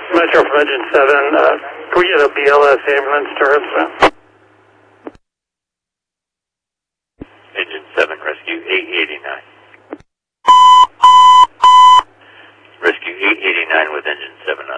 Metro from Engine 7. Can we get a BLS ambulance to Hurnsville? Engine 7, Rescue 889. Rescue 889 with Engine 7.